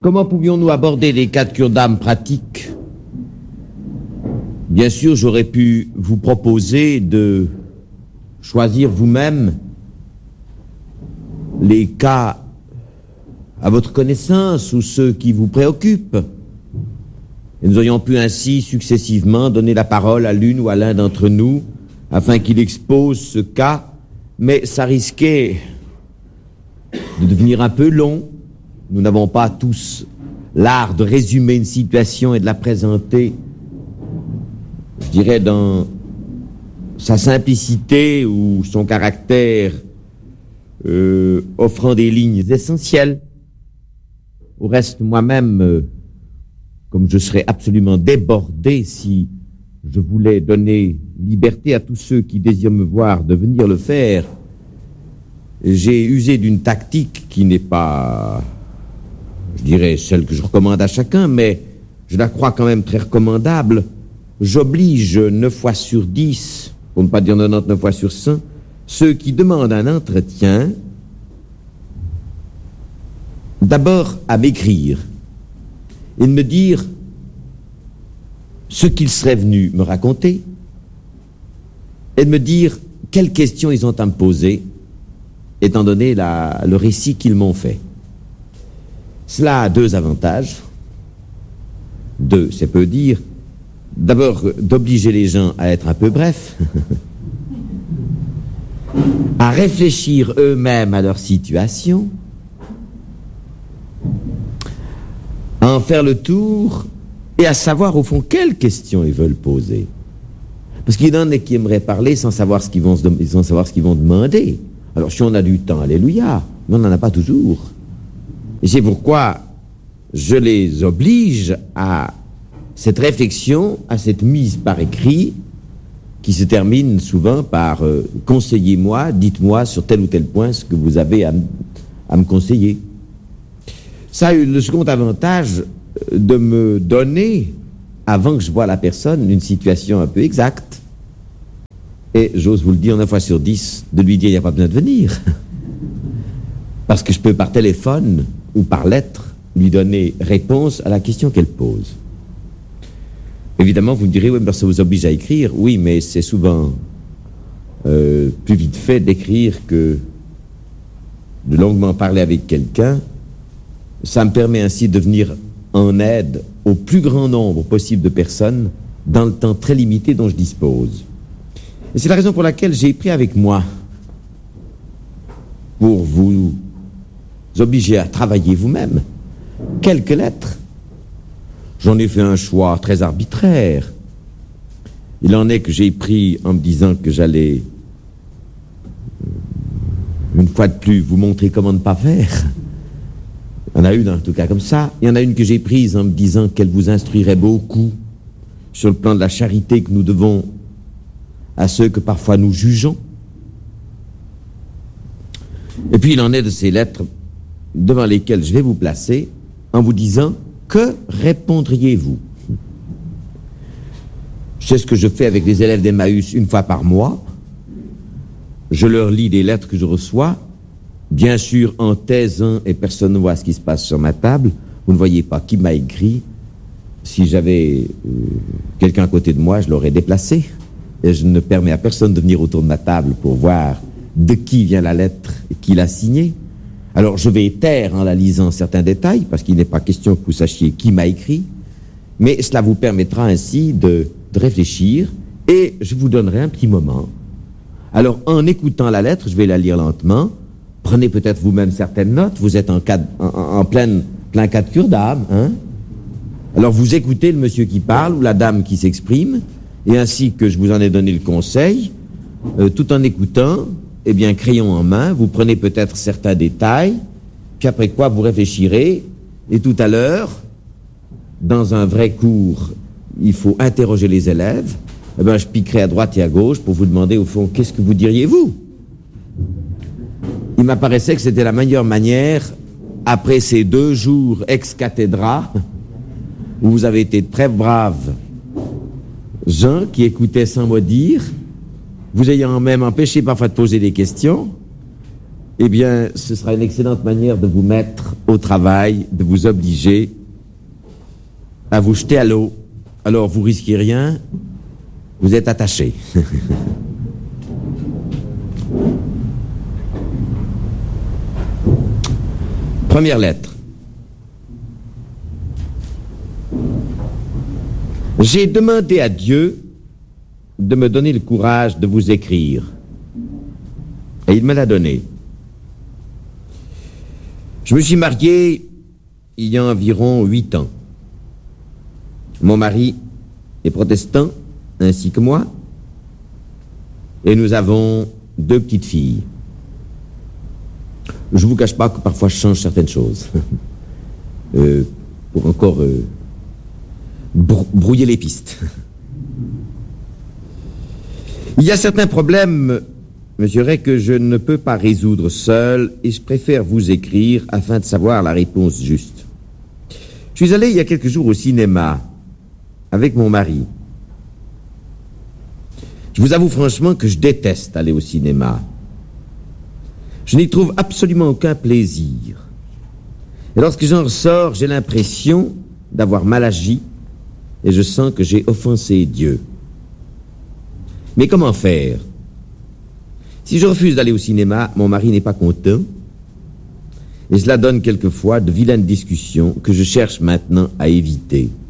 Comment pouvions-nous aborder les cas de cure d'âme pratiques? Bien sûr, j'aurais pu vous proposer de choisir vous-même les cas à votre connaissance ou ceux qui vous préoccupent. Et nous aurions pu ainsi successivement donner la parole à l'une ou à l'un d'entre nous afin qu'il expose ce cas, mais ça risquait de devenir un peu long. Nous n'avons pas tous l'art de résumer une situation et de la présenter, je dirais, dans sa simplicité ou son caractère offrant des lignes essentielles. Au reste, moi-même, comme je serais absolument débordé si je voulais donner liberté à tous ceux qui désirent me voir de venir le faire, j'ai usé d'une tactique qui n'est pas, je dirais, celle que je recommande à chacun, mais je la crois quand même très recommandable. J'oblige 9 fois sur 10, pour ne pas dire 99 fois sur 100, ceux qui demandent un entretien, d'abord à m'écrire et de me dire ce qu'ils seraient venus me raconter et de me dire quelles questions ils ont à me poser, étant donné le récit qu'ils m'ont fait. Cela a 2 avantages. 2, c'est peu dire. D'abord, d'obliger les gens à être un peu brefs, à réfléchir eux-mêmes à leur situation, à en faire le tour et à savoir au fond quelles questions ils veulent poser. Parce qu'il y en a qui aimeraient parler sans savoir ce qu'ils vont demander. Alors si on a du temps, alléluia, mais on n'en a pas toujours. Et c'est pourquoi je les oblige à cette réflexion, à cette mise par écrit, qui se termine souvent par conseillez-moi, dites-moi sur tel ou tel point ce que vous avez à me conseiller. Ça a eu le second avantage de me donner, avant que je voie la personne, une situation un peu exacte. Et j'ose vous le dire 9 fois sur 10, de lui dire il n'y a pas besoin de venir. Parce que je peux par téléphone ou par lettre lui donner réponse à la question qu'elle pose. Évidemment, vous me direz, oui, mais ça vous oblige à écrire. Oui, mais c'est souvent plus vite fait d'écrire que de longuement parler avec quelqu'un. Ça me permet ainsi de venir en aide au plus grand nombre possible de personnes dans le temps très limité dont je dispose. Et c'est la raison pour laquelle j'ai pris avec moi, pour vous obliger à travailler vous-même, quelques lettres. J'en ai fait un choix très arbitraire. Il en est que j'ai pris en me disant que j'allais, une fois de plus, vous montrer comment ne pas faire. Il y en a une en tout cas comme ça. Il y en a une que j'ai prise en me disant qu'elle vous instruirait beaucoup sur le plan de la charité que nous devons à ceux que parfois nous jugeons. Et puis il en est de ces lettres devant lesquelles je vais vous placer en vous disant que répondriez-vous? C'est ce que je fais avec les élèves d'Emmaüs une fois par mois. Je leur lis des lettres que je reçois, bien sûr en taisant et personne ne voit ce qui se passe sur ma table. Vous ne voyez pas qui m'a écrit. Si j'avais quelqu'un à côté de moi, je l'aurais déplacé. Et je ne permets à personne de venir autour de ma table pour voir de qui vient la lettre et qui l'a signée. Alors je vais taire en la lisant certains détails, parce qu'il n'est pas question que vous sachiez qui m'a écrit, mais cela vous permettra ainsi de réfléchir, et je vous donnerai un petit moment. Alors en écoutant la lettre, je vais la lire lentement, prenez peut-être vous-même certaines notes, vous êtes en plein cas de cure d'âme, hein? Alors vous écoutez le monsieur qui parle, ou la dame qui s'exprime, et ainsi que je vous en ai donné le conseil, tout en écoutant, eh bien, crayon en main, vous prenez peut-être certains détails, puis après quoi vous réfléchirez, et tout à l'heure, dans un vrai cours, il faut interroger les élèves, eh bien, je piquerai à droite et à gauche pour vous demander, au fond, qu'est-ce que vous diriez vous? Il m'apparaissait que c'était la meilleure manière, après ces 2 jours ex cathedra, où vous avez été très braves gens qui écoutaient sans mot dire, vous ayant même empêché parfois de poser des questions, eh bien, ce sera une excellente manière de vous mettre au travail de vous obliger à vous jeter à l'eau. Alors vous risquez rien, vous êtes attaché. Première lettre. J'ai demandé à Dieu de me donner le courage de vous écrire. Et il me l'a donné. Je me suis marié il y a environ 8 ans. Mon mari est protestant, ainsi que moi, et nous avons 2 petites filles. Je ne vous cache pas que parfois je change certaines choses pour encore brouiller les pistes. Il y a certains problèmes, Monsieur Ray, que je ne peux pas résoudre seul et je préfère vous écrire afin de savoir la réponse juste. Je suis allé il y a quelques jours au cinéma avec mon mari. Je vous avoue franchement que je déteste aller au cinéma. Je n'y trouve absolument aucun plaisir. Et lorsque j'en ressors, j'ai l'impression d'avoir mal agi et je sens que j'ai offensé Dieu. Mais comment faire? Si je refuse d'aller au cinéma, mon mari n'est pas content et cela donne quelquefois de vilaines discussions que je cherche maintenant à éviter.